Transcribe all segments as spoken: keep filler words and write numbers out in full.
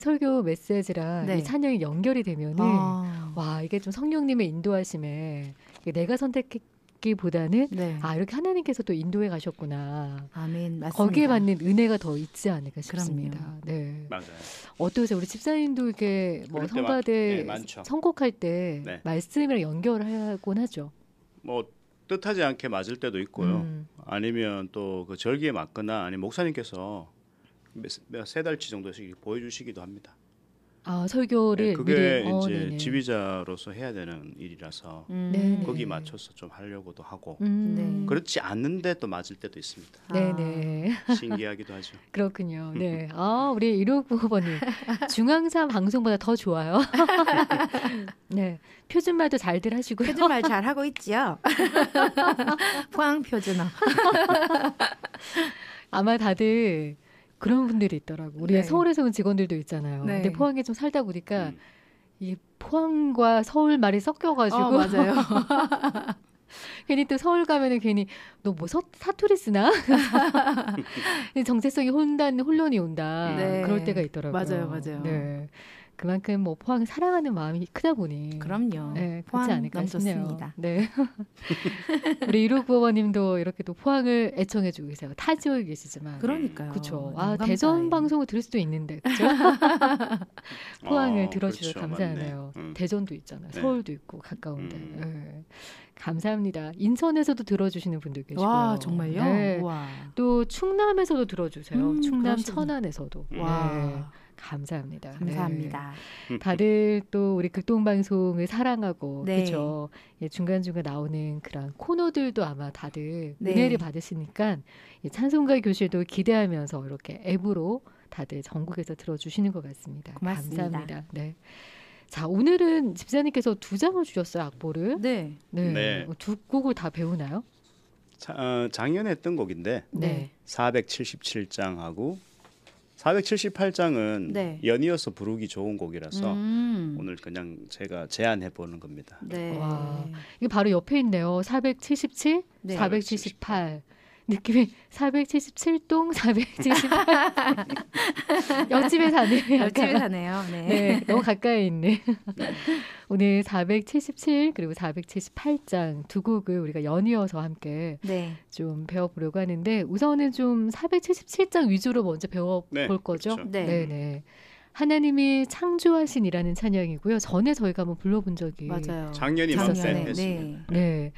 설교 메시지랑 네. 이 찬양이 연결이 되면은 아. 와 이게 좀 성령님의 인도하심에 이게 내가 선택했기보다는 네. 아 이렇게 하나님께서 또 인도해 가셨구나. 아멘. 맞습니다. 거기에 받는 은혜가 더 있지 않을까 그럼요. 싶습니다. 네. 맞아요. 어떠세요? 우리 집사님도 이렇게 뭐 그럴 때 성가대 많- 네, 많죠. 선곡할 때 네. 말씀이랑 연결하곤 하죠. 뭐 뜻하지 않게 맞을 때도 있고요. 음. 아니면 또 그 절기에 맞거나 아니면 목사님께서 세 달치 정도씩 보여주시기도 합니다. 아 설교를 네, 그게 미리 어, 이제 네네. 지휘자로서 해야 되는 일이라서 음. 네네. 거기 맞춰서 좀 하려고도 하고 음. 네. 그렇지 않는데 또 맞을 때도 있습니다. 네네. 신기하기도 하죠. 그렇군요. 네. 아, 우리 일오구 번님. 중앙사 방송보다 더 좋아요. 네. 표준말도 잘들 하시고요. 표준말 잘 하고 있지요. 포항 표준어. 아마 다들 그런 분들이 있더라고. 우리가 네. 서울에서 온 직원들도 있잖아요. 네. 근데 포항에 좀 살다 보니까 음. 이 포항과 서울 말이 섞여가지고 어, 맞아요. 괜히 또 서울 가면은 괜히 너 뭐 사투리 쓰나? 정체성이 혼단 혼란이 온다. 네. 그럴 때가 있더라고요. 맞아요, 맞아요. 네. 그만큼 뭐 포항 사랑하는 마음이 크다 보니 그럼요. 네, 그렇지 포항 않을까 너무 싶네요. 좋습니다. 네. 우리 일오구오번님도 이렇게 또 포항을 애청해주고 계세요. 타 지역에 계시지만. 그러니까요. 그렇죠. 너무 아 감사해요. 대전 방송을 들을 수도 있는데 그렇죠? 포항을 어, 들어주셔서 그렇죠. 감사하네요. 맞네. 음. 대전도 있잖아요. 네. 서울도 있고 가까운데. 음. 네. 감사합니다. 인천에서도 들어주시는 분들 계시고요. 와, 정말요? 네. 우와. 또 충남에서도 들어주세요. 음, 충남 그러시구나. 천안에서도. 와. 네. 감사합니다. 감사합니다. 네. 다들 또 우리 극동방송을 사랑하고 네. 그렇죠. 예, 중간중간 나오는 그런 코너들도 아마 다들 네. 은혜를 받으시니까 이 찬송가 교실도 기대하면서 이렇게 앱으로 다들 전국에서 들어주시는 것 같습니다. 고맙습니다. 감사합니다. 네. 자 오늘은 집사님께서 두 장을 주셨어요. 악보를. 네. 네. 네. 두 곡을 다 배우나요? 자, 어, 작년에 했던 곡인데 네. 사백칠십칠 장하고 사백칠십팔 장은 네. 연이어서 부르기 좋은 곡이라서 음. 오늘 그냥 제가 제안해 보는 겁니다. 네. 와. 이게 바로 옆에 있네요. 사백칠십칠, 네. 사백칠십팔. 느낌이 사백칠십칠 동 사백칠십팔. 옆집에 사네요. 약간. 옆집에 사네요. 네. 네, 너무 가까이 있네. 오늘 사백칠십칠 그리고 사백칠십팔 장 두 곡을 우리가 연이어서 함께 네. 좀 배워보려고 하는데 우선은 좀 사백칠십칠 장 위주로 먼저 배워볼 네, 거죠. 그렇죠. 네. 네네. 하나님이 창조하신이라는 찬양이고요. 전에 저희가 한번 불러본 적이 맞아요. 작년이 작년에, 막 했습니다. 네. 네.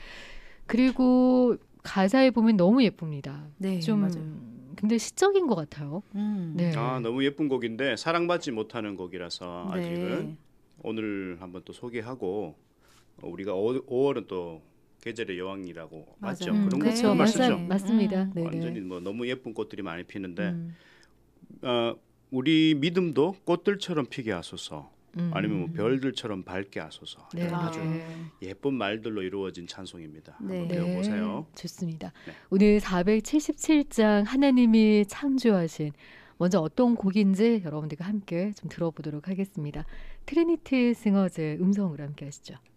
그리고 가사에 보면 너무 예쁩니다. 네. 좀 맞아요. 근데 시적인 것 같아요. 음. 네. 아 너무 예쁜 곡인데 사랑받지 못하는 곡이라서 네. 아직은 오늘 한번 또 소개하고 어, 우리가 오월은 또 계절의 여왕이라고 맞죠? 맞아요. 음, 그런 그렇죠. 것도 맞아요. 말씀죠. 음. 맞습니다. 네네. 완전히 뭐 너무 예쁜 꽃들이 많이 피는데 음, 어, 우리 믿음도 꽃들처럼 피게 하소서. 음. 아니면 뭐 별들처럼 밝게 하소서. 네. 이런 아. 아주 예쁜 말들로 이루어진 찬송입니다. 네. 한번 배워보세요. 좋습니다. 네. 오늘 사백칠십칠 장 하나님이 창조하신 먼저 어떤 곡인지 여러분들과 함께 좀 들어보도록 하겠습니다. 트리니티 싱어즈의 음성으로 함께 하시죠.